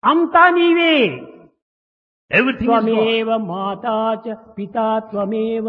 అంతా నీవే. Everything is God. త్వమేవ మాతా చ పితా త్వమేవ.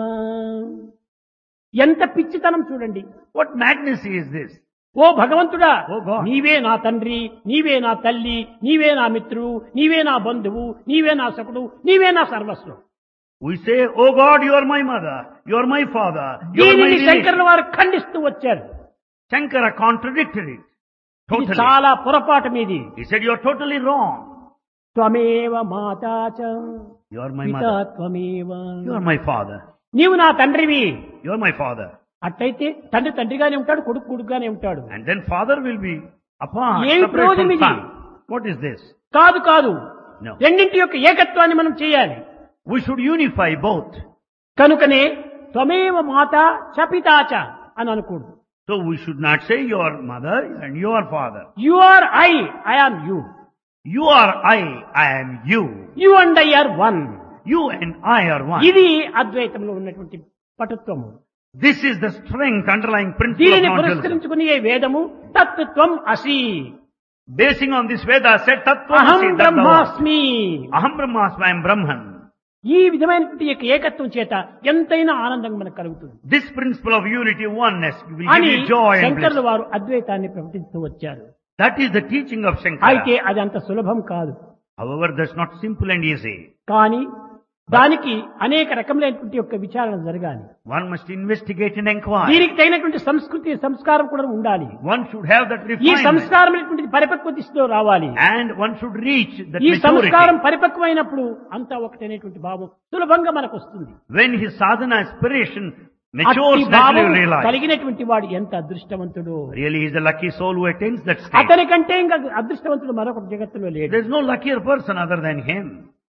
ఎంత పిచ్చితనం చూడండి. What madness is this? ఓ భగవంతుడా, ఓ God. నీవే నా తండ్రి, నీవే నా తల్లి, నీవే నా మిత్రువు, నీవే నా బంధువు, నీవే నా సకుడు, నీవే నా సర్వస్వం. We say, oh God, you are my mother, you are my father, you are my దీనిని శంకరుల relation. వారు ఖండిస్తూ వచ్చారు. Shankara contradicted it. ఇది Totally. చాలా పొరపాటు మీది. He said, you are totally wrong. త్వమేవ మాతా చ You are my పితా mother. త్వమేవ. You are my father. నీవు నా తండ్రివి. You are my father. అట్లయితే తండ్రి తండ్రిగానే ఉంటాడు, కొడుకు కొడుకుగానే ఉంటాడు. And then father will be apart, ఏమి separate ప్రయోజనం from ఇది? son. What is this? కాదు కాదు, No. రెండింటి యొక్క ఏకత్వాన్ని మనం చేయాలి. We should unify both. కనుకనే త్వమేవ మాత చ పితా చ అని అనకూడదు. So we should not say you are mother and you are father. You are I am you. You are I am you. You and I are one. You and I are one. ఇది అద్వైతంలో ఉన్నటువంటి పటుత్వము. This is the strength underlying principle of దీనిని non-dualism. పురస్కరించుకుని ఏ వేదము తత్వం అసి, Basing on this Veda said Tattva అహం Asi, బ్రహ్మాస్మి. Aham Brahmasmi, I am Brahman. ఈ విధమైనటువంటి యొక్క ఏకత్వం చేత ఎంతైనా ఆనందం మనకు కలుగుతుంది This principle of unity, oneness will give అని you joy and శంకర్ల bliss. వారు అద్వైతాన్ని ప్రకటిస్తూ వచ్చారు. That is the teaching of అయితే Shankara. అది అంత సులభం కాదు. However, that's not simple and easy. కానీ దానికి అనేక రకములైనటువంటి యొక్క విచారణ జరగాలి. One must investigate and inquire. దీనికి తగినటువంటి సంస్కృతి సంస్కారం కూడా ఉండాలి. One should have that ఈ refinement. సంస్కారం అనేటువంటిది పరిపక్వ దిశలో రావాలి. And one should reach that ఈ సంస్కారం maturity. పరిపక్వమైనప్పుడు అంతా ఒకటనేటువంటి భావం సులభంగా మనకు వస్తుంది. When his sadhana aspiration అట్టి matures, naturally భావం you realize. కలిగినటువంటి వాడు ఎంత అదృష్టవంతుడు. Really, he is the lucky soul who attains that state. అతని కంటే ఇంకా అదృష్టవంతుడు మరొక జగత్తులో లేడు. There is no luckier person other than him.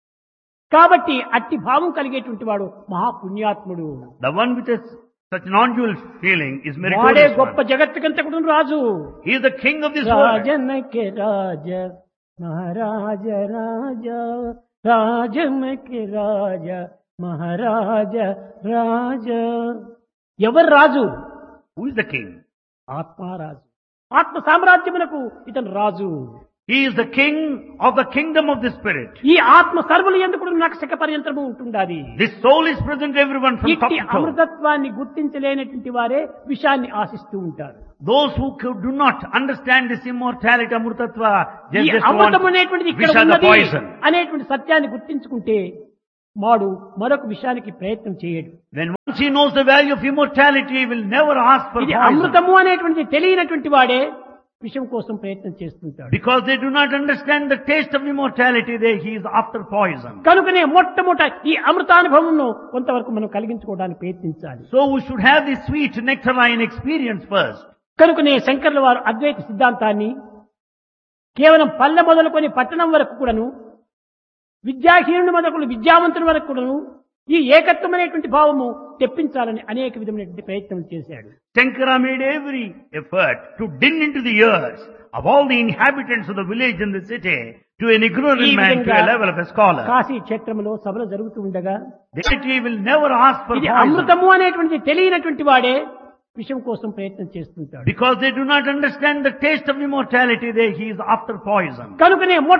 కాబట్టి అట్టి భావం కలిగేటువంటి వాడు మహాపుణ్యాత్ముడు. The one with such non-dual feeling is వాడే meritorious గొప్ప one. జగత్తుకంత కూడా రాజు. He is the king of this world. రాజనకే రాజ మహారాజ రాజ, రాజనకే రాజ మహారాజ రాజ. ఎవరు రాజు? Who is the king? ఆత్మారాజు. ఆత్మ సామ్రాజ్యమునకు ఇతను రాజు. He is the king of the kingdom of the spirit. ఈ ఆత్మ సర్వులు ఎందుకు నక్షక పర్యంతరము ఉంటుండాలి. This soul is present everyone from top ఇట్టి to toe. అమృతత్వాన్ని గుర్తించలేనటువంటి వారే విషాన్ని ఆశిస్తూ ఉంటారు. Those who do not understand this immortality, amrutatva, ఈ just అమృతం want అనేటువంటిది ఇక్కడ visha the ఉన్నది poison. అనేటువంటి సత్యాన్ని గుర్తించుకుంటే వాడు మరొక విషయానికి ప్రయత్నం చేయడు. When once he knows the value of immortality, he will never ask for ఇది poison. అమృతము అనేటువంటిది తెలియనటువంటి వాడే విషయం కోసం ప్రయత్నం చేస్తుంటాడు. Because they do not understand the taste of immortality, he is after poison. కనుకనే మొట్టమొదట ఈ అమృతానుభవంను కొంతవరకు మనం కలిగించుకోవడానికి ప్రయత్నించాలి. So we should have this sweet nectarine experience first. కనుకనే శంకర్ల వారు అద్వైత సిద్ధాంతాన్ని కేవలం పల్లె మొదలుకొని పట్టణం వరకు కూడాను, విద్యాహీనుని మొదలు విద్యావంతుని వరకు కూడాను ఈ ఏకత్వం అనేటువంటి భావము తెప్పించాలని అనేక విధమైనటువంటి ప్రయత్నం చేశాడు. Shankara made every effort to din into the ears of all the inhabitants of the village and the city to an ignorant ఈ man to విధంగా a level of a scholar. Kashi క్షేత్రంలో సభలు జరుగుతూ ఉండగా The city will never ask for ఇది poison. అమృతము అనేటువంటి తెలియనటువంటి వాడే విషయం కోసం ప్రయత్నం చేస్తుంటాడు. Because they do not understand the taste of immortality, he is after poison. కనుకనే